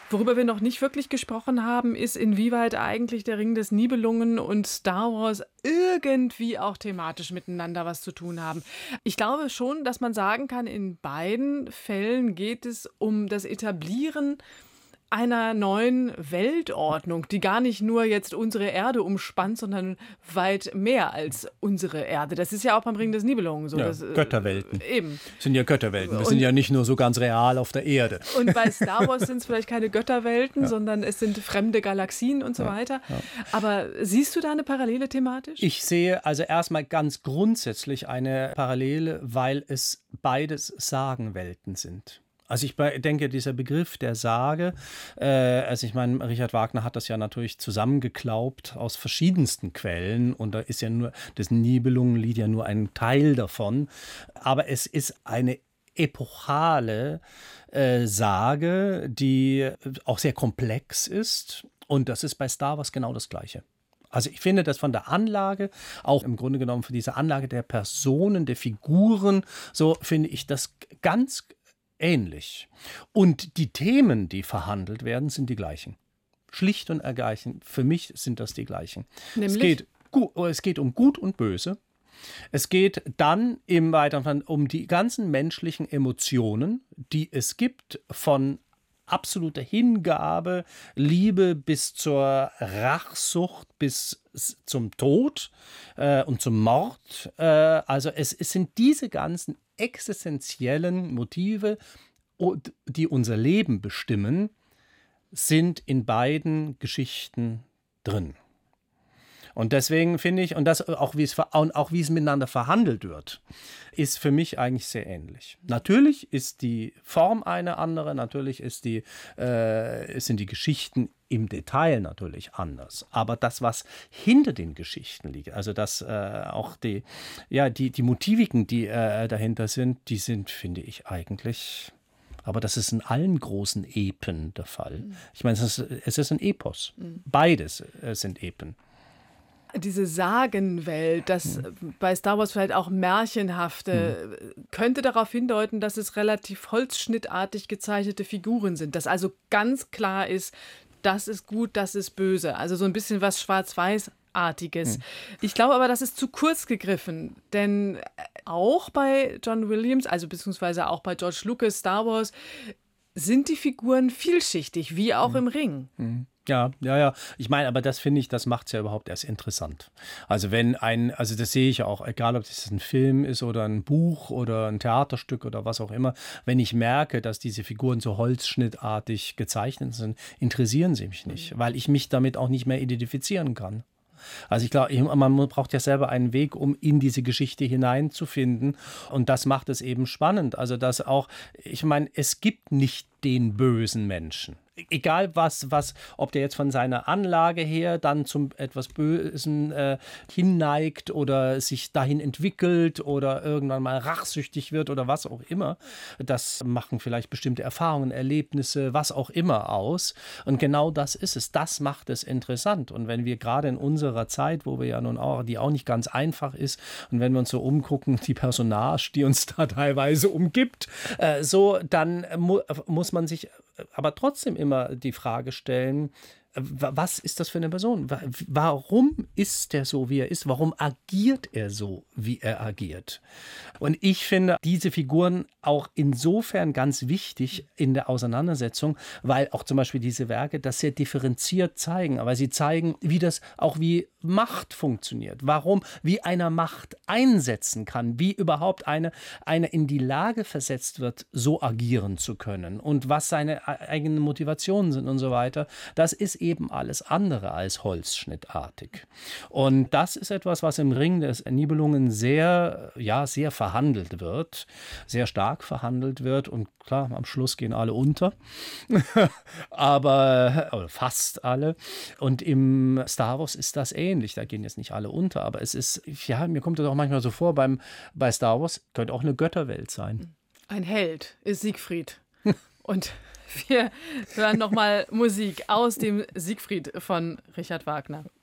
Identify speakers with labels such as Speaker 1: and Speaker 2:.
Speaker 1: Worüber wir noch nicht wirklich gesprochen haben, ist, inwieweit eigentlich der Ring des Nibelungen und Star Wars irgendwie auch thematisch miteinander was zu tun haben. Ich glaube schon, dass man sagen kann, in beiden Fällen geht es um das Etablieren einer neuen Weltordnung, die gar nicht nur jetzt unsere Erde umspannt, sondern weit mehr als unsere Erde. Das ist ja auch beim Ring des Nibelungen so.
Speaker 2: Ja,
Speaker 1: dass,
Speaker 2: Götterwelten.
Speaker 1: Eben.
Speaker 2: Sind ja Götterwelten. Wir
Speaker 1: Und-
Speaker 2: sind ja nicht nur so ganz real auf der Erde.
Speaker 1: Und bei Star Wars sind es vielleicht keine Götterwelten, sondern es sind fremde Galaxien und so weiter. Aber siehst du da eine Parallele thematisch?
Speaker 2: Ich sehe also erstmal ganz grundsätzlich eine Parallele, weil es beides Sagenwelten sind. Also ich denke, dieser Begriff der Sage, also ich meine, Richard Wagner hat das ja natürlich zusammengeklaubt aus verschiedensten Quellen und da ist ja nur das Nibelungenlied ja nur ein Teil davon, aber es ist eine epochale Sage, die auch sehr komplex ist und das ist bei Star Wars genau das Gleiche. Also ich finde das von der Anlage, auch im Grunde genommen für diese Anlage der Personen, der Figuren, so finde ich das ganz ähnlich. Und die Themen, die verhandelt werden, sind die gleichen. Schlicht und ergreifend, für mich sind das die gleichen.
Speaker 1: Nämlich?
Speaker 2: Es geht um Gut und Böse. Es geht dann im Weiteren um die ganzen menschlichen Emotionen, die es gibt, von absoluter Hingabe, Liebe bis zur Rachsucht, bis zum Tod und zum Mord. Also es sind diese ganzen existenziellen Motive, die unser Leben bestimmen, sind in beiden Geschichten drin. Und deswegen finde ich, und das auch wie es miteinander verhandelt wird, ist für mich eigentlich sehr ähnlich. Natürlich ist die Form eine andere, natürlich sind die Geschichten im Detail natürlich anders. Aber das, was hinter den Geschichten liegt, also dass auch die Motiviken, die dahinter sind, die sind, finde ich, eigentlich. Aber das ist in allen großen Epen der Fall. Ich meine, es ist ein Epos. Beides sind Epen.
Speaker 1: Diese Sagenwelt, das bei Star Wars vielleicht auch märchenhafte, könnte darauf hindeuten, dass es relativ holzschnittartig gezeichnete Figuren sind. Dass also ganz klar ist, das ist gut, das ist böse. Also so ein bisschen was Schwarz-Weiß-artiges. Ich glaube aber, das ist zu kurz gegriffen. Denn auch bei John Williams, also beziehungsweise auch bei George Lucas, Star Wars, sind die Figuren vielschichtig, wie auch im Ring.
Speaker 2: Ja. Ich meine, aber das finde ich, das macht es ja überhaupt erst interessant. Also also das sehe ich ja auch, egal ob das ein Film ist oder ein Buch oder ein Theaterstück oder was auch immer, wenn ich merke, dass diese Figuren so holzschnittartig gezeichnet sind, interessieren sie mich nicht, weil ich mich damit auch nicht mehr identifizieren kann. Also ich glaube, man braucht ja selber einen Weg, um in diese Geschichte hineinzufinden. Und das macht es eben spannend. Also dass auch, ich meine, es gibt nicht den bösen Menschen. Egal ob der jetzt von seiner Anlage her dann zum etwas Bösen hinneigt oder sich dahin entwickelt oder irgendwann mal rachsüchtig wird oder was auch immer. Das machen vielleicht bestimmte Erfahrungen, Erlebnisse, was auch immer aus. Und genau das ist es. Das macht es interessant. Und wenn wir gerade in unserer Zeit, wo wir ja nun auch, die auch nicht ganz einfach ist, und wenn wir uns so umgucken, die Personage, die uns da teilweise umgibt, dann muss man sich aber trotzdem immer die Frage stellen, was ist das für eine Person? Warum ist der so, wie er ist? Warum agiert er so, wie er agiert? Und ich finde diese Figuren auch insofern ganz wichtig in der Auseinandersetzung, weil auch zum Beispiel diese Werke das sehr differenziert zeigen. Aber sie zeigen, wie Macht funktioniert. Wie einer Macht einsetzen kann. Wie überhaupt eine in die Lage versetzt wird, so agieren zu können. Und was seine eigenen Motivationen sind und so weiter. Das ist eben alles andere als holzschnittartig. Und das ist etwas, was im Ring des Nibelungen sehr verhandelt wird, sehr stark verhandelt wird. Und klar, am Schluss gehen alle unter, oder fast alle. Und im Star Wars ist das ähnlich. Da gehen jetzt nicht alle unter, aber es ist, mir kommt das auch manchmal so vor, bei Star Wars könnte auch eine Götterwelt sein.
Speaker 1: Ein Held ist Siegfried. Und wir hören nochmal Musik aus dem Siegfried von Richard Wagner.